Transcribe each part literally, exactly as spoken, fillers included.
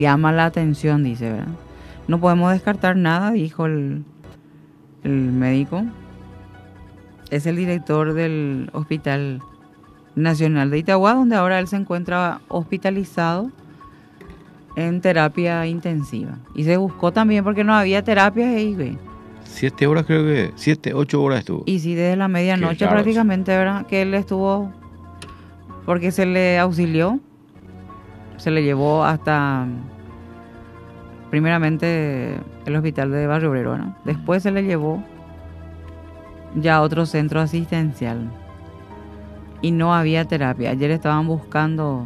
llama la atención, dice, ¿verdad? No podemos descartar nada, dijo el, el médico. Es el director del Hospital Nacional de Itagua, donde ahora él se encuentra hospitalizado en terapia intensiva. Y se buscó también porque no había terapias ahí, güey. Siete horas creo que, siete, ocho horas estuvo. Y sí, desde la medianoche prácticamente, ¿verdad? Que él estuvo, porque se le auxilió, se le llevó hasta, primeramente, el hospital de Barrio Obrero, ¿no? Después se le llevó ya a otro centro asistencial. Y no había terapia. Ayer estaban buscando,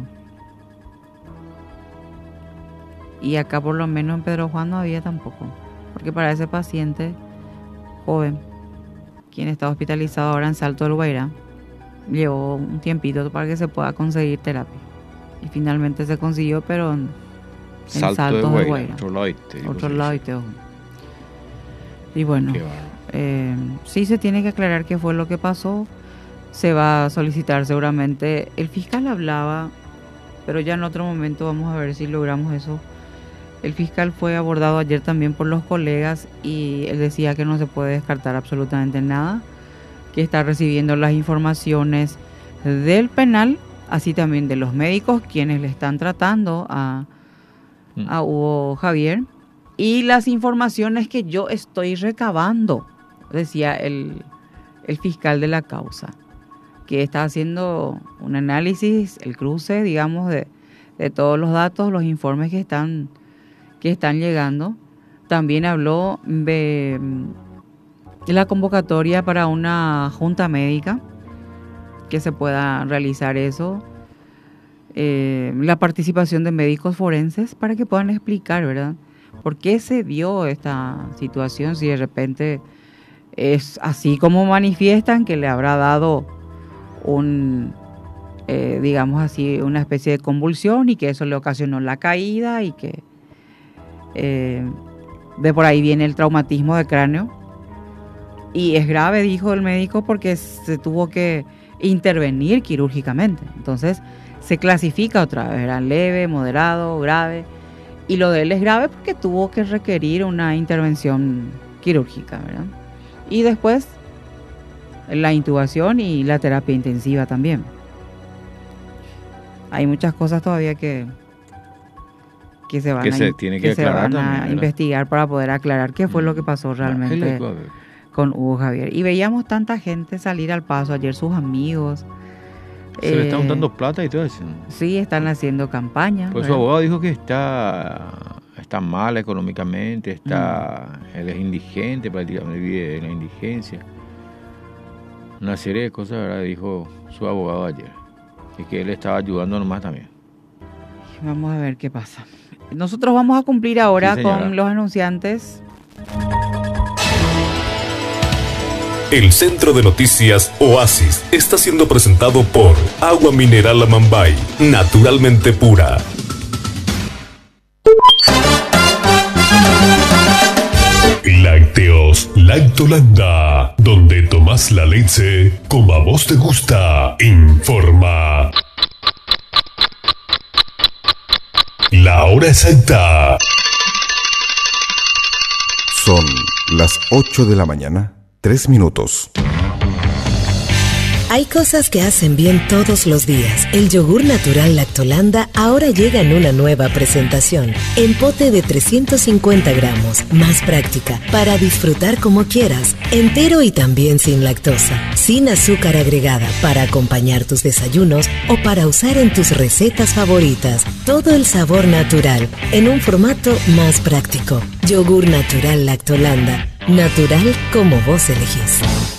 y acá por lo menos en Pedro Juan no había tampoco. Porque para ese paciente joven, quien está hospitalizado ahora en Salto del Guairá, llevó un tiempito para que se pueda conseguir terapia. Y finalmente se consiguió, pero en, en Salto, Salto de del Guairá. Otro lado, te Otro lado y te ojo. Y bueno, eh, sí se tiene que aclarar qué fue lo que pasó. Se va a solicitar seguramente. El fiscal hablaba, pero ya en otro momento vamos a ver si logramos eso. El fiscal fue abordado ayer también por los colegas y él decía que no se puede descartar absolutamente nada, que está recibiendo las informaciones del penal, así también de los médicos quienes le están tratando a, a Hugo Javier, y las informaciones que yo estoy recabando, decía el, el fiscal de la causa, que está haciendo un análisis, el cruce, digamos, de, de todos los datos, los informes que están que están llegando. También habló de, de la convocatoria para una junta médica, que se pueda realizar eso, eh, la participación de médicos forenses para que puedan explicar, ¿verdad?, por qué se dio esta situación, si de repente es así como manifiestan, que le habrá dado un, eh, digamos así, una especie de convulsión y que eso le ocasionó la caída y que Eh, de por ahí viene el traumatismo de cráneo y es grave, dijo el médico, porque se tuvo que intervenir quirúrgicamente. Entonces se clasifica otra vez, era leve, moderado, grave, y lo de él es grave porque tuvo que requerir una intervención quirúrgica, ¿verdad? Y después la intubación y la terapia intensiva también. Hay muchas cosas todavía que que se van que a, se, tiene que que se van también, a investigar para poder aclarar qué fue mm. lo que pasó realmente no, con Hugo Javier. Y veíamos tanta gente salir al paso ayer, sus amigos. Se eh, le están dando plata y todo eso. Sí, están haciendo campaña. Pues su abogado dijo que está, está mal económicamente, está, mm. él es indigente, prácticamente vive en la indigencia. Una serie de cosas, ¿verdad?, dijo su abogado ayer. Y que él estaba ayudando nomás también. Vamos a ver qué pasa. Nosotros vamos a cumplir ahora sí, con los anunciantes. El Centro de Noticias Oasis está siendo presentado por Agua Mineral Amambay, naturalmente pura. Lácteos Lactolanda, donde tomas la leche como a vos te gusta. Informa la hora exacta. Son las ocho de la mañana, tres minutos. Hay cosas que hacen bien todos los días. El yogur natural Lactolanda ahora llega en una nueva presentación. En pote de trescientos cincuenta gramos, más práctica, para disfrutar como quieras. Entero y también sin lactosa. Sin azúcar agregada, para acompañar tus desayunos o para usar en tus recetas favoritas. Todo el sabor natural, en un formato más práctico. Yogur natural Lactolanda. Natural como vos elegís.